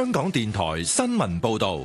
香港電台新聞報道。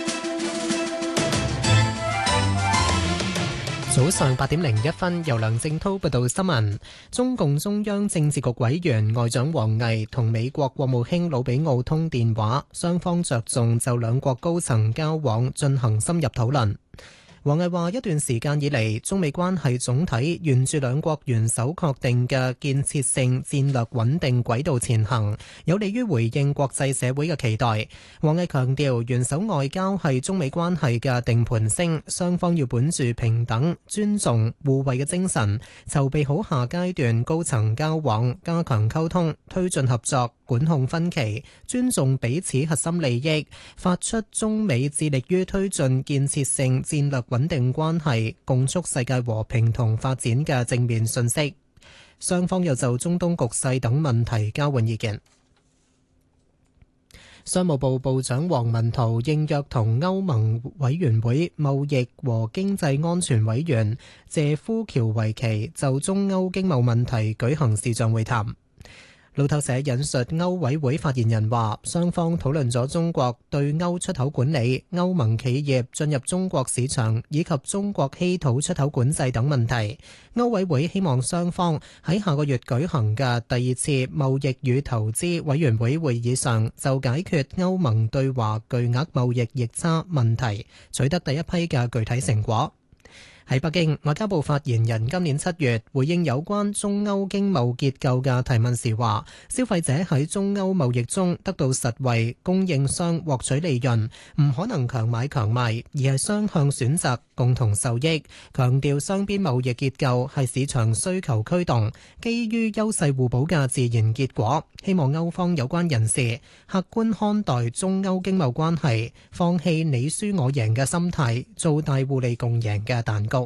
早上8:01，由梁正滔報道新聞。中共中央政治局委員外長王毅同美國國務卿魯比奧通電話，雙方着重就兩國高層交往進行深入討論。王毅話：一段時間以嚟，中美關係總體沿住兩國元首確定嘅建設性戰略穩定軌道前行，有利於回應國際社會嘅期待。王毅強調，元首外交係中美關係嘅定盤星，雙方要本住平等、尊重、互惠嘅精神，籌備好下階段高層交往，加強溝通，推進合作，管控分歧，尊重彼此核心利益，發出中美致力於推進建設性戰略穩定關係，共促世界和平同發展嘅正面訊息。雙方又就中東局勢等問題交換意見。商務部部長王文濤應約同歐盟委員會貿易和經濟安全委員謝夫喬維奇就中歐經貿問題舉行視像會談。路透社引述歐委會發言人話，雙方討論咗中國對歐出口管理、歐盟企業進入中國市場以及中國稀土出口管制等問題。歐委會希望雙方喺下個月舉行嘅第二次貿易與投資委員會會議上，就解決歐盟對華巨額貿易逆差問題，取得第一批嘅具體成果。喺北京，外交部發言人今年7月回應有關中歐經貿結構嘅提問時話，消費者喺中歐貿易中得到實惠，供應商獲取利潤，唔可能強買強賣，而係雙向選擇，共同受益。強調雙邊貿易結構係市場需求驅動，基於優勢互補嘅自然結果。希望歐方有關人士客觀看待中歐經貿關係，放棄你輸我贏嘅心態，做大互利共贏嘅蛋糕。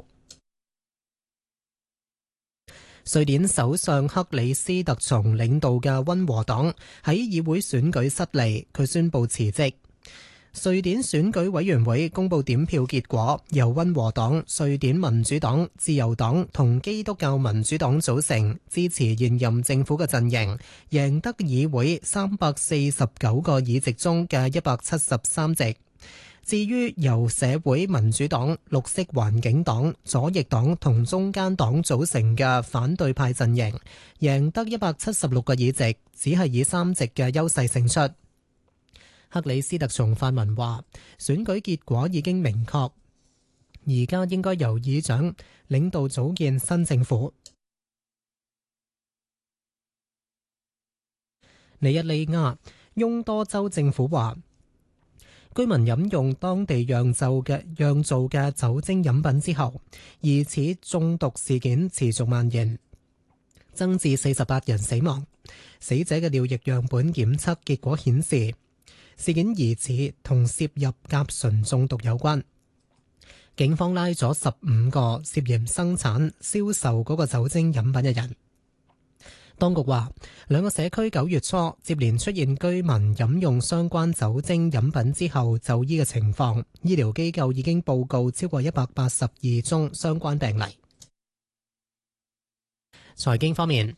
瑞典首相克里斯特松領導嘅溫和黨喺議會選舉失利，佢宣布辭職。瑞典選舉委員會公布點票結果，由溫和黨、瑞典民主黨、自由黨同基督教民主黨組成，支持現任政府嘅陣營，贏得議會349個議席中嘅173席。至於由社會民主黨、綠色環境黨、左翼黨同中間黨組成嘅反對派陣營，贏得176個議席，只係以3席嘅優勢勝出。克里斯特松發文話，選舉結果已經明確，而家應該由議長領導組建新政府。尼日利亞翁多州政府話，居民飲用當地釀造嘅酒精飲品之後，疑似中毒事件持續蔓延，增至48人死亡。死者嘅尿液樣本檢測結果顯示，事件疑似同攝入甲醇中毒有關。警方拉咗15個涉嫌生產、銷售嗰個酒精飲品嘅人。當局話，兩個社區9月初接連出現居民飲用相關酒精飲品之後就醫嘅情況，醫療機構已經報告超過182宗相關病例。財經方面，